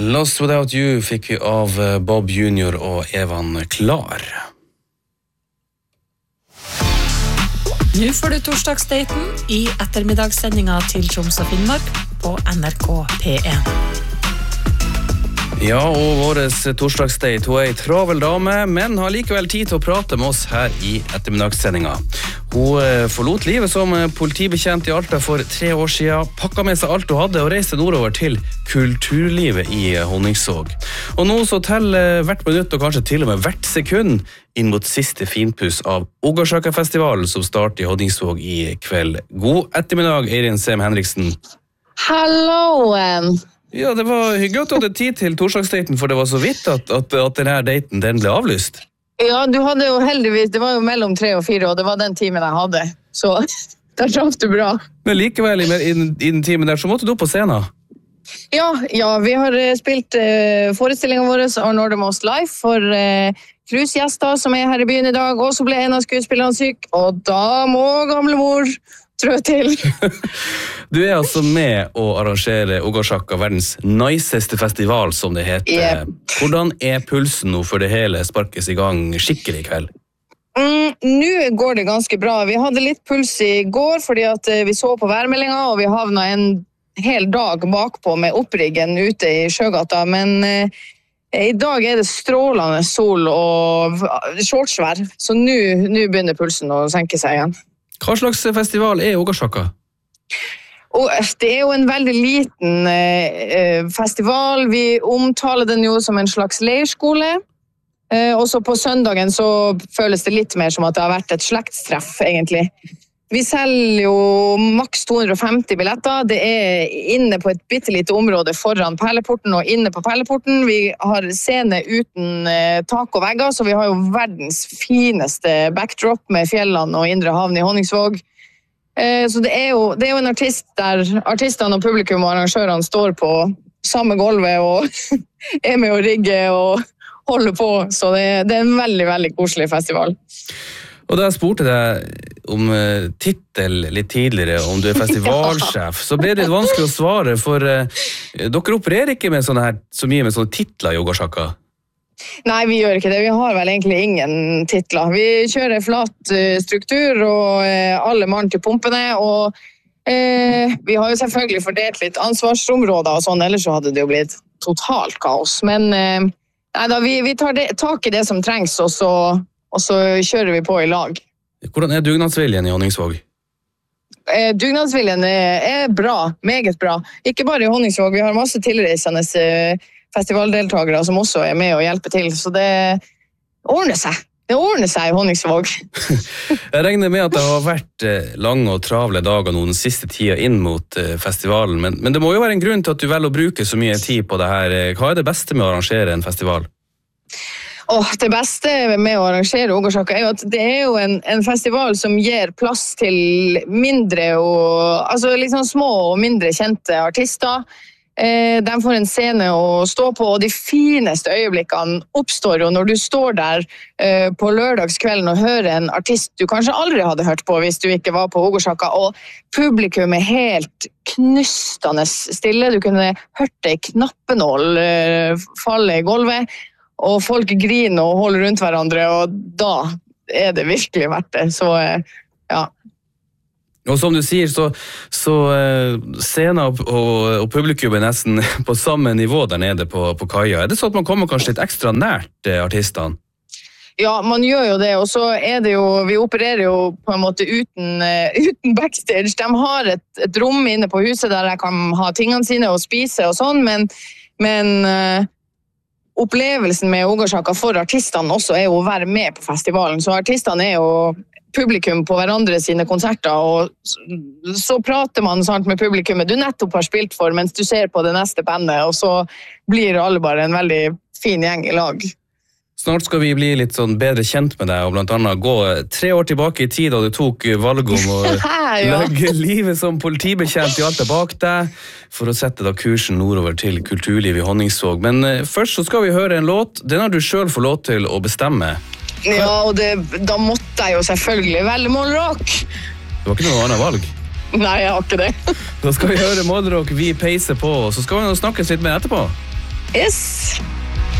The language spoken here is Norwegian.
Lost Without You fikk vi av Bob Junior og Evan Klar. Nå får du torsdagsdaten i ettermiddagssendinga til Troms og Finnmark på NRK P1. Ja, og våres torsdagsdate, hun en travel dame, men har likevel tid til å prate med oss her i ettermiddagssendinga. Hun forlot livet som politibetjent i Alta for 3 år siden, pakket med seg alt hun hadde og reiste nordover til kulturlivet i Honningsvåg. Og nå så teller hvert minutt og kanskje til og med hvert sekund inn mot siste finpuss av Ugarsaka-festivalen som starter i Honningsvåg i kveld. God ettermiddag, Eirin Sem Henriksen. Hallo! Ja, det var hyggelig at du hadde tid til torsdagsdaten, for det var så vidt at denne daten den ble avlyst. Ja, du hadde jo heldigvis, det var jo mellom 3 og 4, og det var den timen jeg hadde. Så der traff du bra. Men likevel, i den timen der, så måtte du opp på scenen. Ja, vi har spilt forestillingen vår av Nordermost Life for cruisegjester som er her i byen i dag, og så ble en av skuespillerne syk, og da må gamlemor trø til. Du er altså med å arrangere Ugarsaka, verdens niceste festival, som det heter. Yep. Hvordan er pulsen nå før det hele sparkes i gang skikkelig i kveld? Nå går det ganske bra. Vi hadde litt puls i går, fordi at vi så på værmeldingen, og vi havnet en hel dag bakpå med oppriggen ute i Sjøgata, men i dag er det strålende sol og shortsvær, så nå begynner pulsen å senke seg igjen. Hva slags festival er Ugarsaka? Og det er jo en veldig liten festival. Vi omtaler den jo som en slags leirskole. Og så på søndagen så føles det litt mer som at det har vært et slektstreff, egentlig. Vi selger jo maks 250 billetter. Det er inne på et bittelite område foran Perleporten og inne på Perleporten. Vi har scene uten tak og vegger, så vi har jo verdens fineste backdrop med fjellene og indre havn i Honningsvåg. Så det er jo en artist der artistene og publikum og arrangørene står på samme gulvet og er med å rigge og holde på. Så det er en veldig, veldig koselig festival. Og da jeg spurte deg om titel litt tidligere, om du er festivalsjef, så ble det litt vanskelig å svare, for dere opererer ikke med så mye med sånne titler i Ugarsaka. Nei, vi gjør ikke det. Vi har vel egentlig ingen titler. Vi kjører flat struktur og alle mann til pumpene, og vi har jo selvfølgelig fordelt litt ansvarsområder og sånn, ellers så hadde det jo blitt totalt kaos. Men vi tar tak i det som trengs, og så kjører vi på i lag. Hvordan er dugnadsviljen i Honningsvåg? Dugnadsviljen er bra, meget bra. Ikke bare i Honningsvåg, vi har masse tilreisende festivaldeltagere som også er med og hjelper til, så det ordner seg. Det ordner seg i Honningsvåg. Jeg regner med at det har vært lange og travle dager nå den siste tida inn mot festivalen, men det må jo være en grunn til at du velger å bruke så mye tid på det her. Hva er det beste med å arrangere en festival? Det beste med å arrangere Ugarsaka er jo at det er jo en festival som gir plass til mindre altså liksom små og mindre kjente artister. De får en scene å stå på, og de fineste øyeblikkene oppstår jo når du står der på lørdagskvelden og hører en artist du kanskje aldri hadde hørt på hvis du ikke var på Ugarsaka, og publikum er helt knustende stille. Du kunne hørt ei knappenål falle i gulvet, og folk griner og holder rundt hverandre, og da er det virkelig verdt det. Så, ja. Og som du sier, så scenen og publikum er nesten på samme nivå der nede på kaia. Er det sånn at man kommer kanskje litt ekstra nært artistene? Ja, man gjør jo det, og så er det jo, vi opererer jo på en måte uten backstage. De har et rom inne på huset der jeg kan ha tingene sine og spise og sånn, men opplevelsen med Ugarsaka for artistene også er jo å være med på festivalen. Så artistene er jo publikum på hverandre sine konserter, og så prater man sant, med publikummet du nettopp har spilt for, mens du ser på det neste bandet, og så blir alle bare en veldig fin gjeng i lag. Snart skal vi bli litt sånn bedre kjent med deg, og blant annet gå 3 år tilbake i tid da du tok valg om å legge livet som politibetjent i Alta bak deg, for å sette da kursen nordover til kulturliv i Honningsvåg. Men først så skal vi høre en låt. Den har du selv fått lov til å bestemme. Ja, og da måtte jeg jo selvfølgelig velge Målrock. Det var ikke noe annet valg? Nei, jeg har ikke det. Da skal vi høre Målrock, vi peiser på, så skal vi snakkes litt mer etterpå. Yes.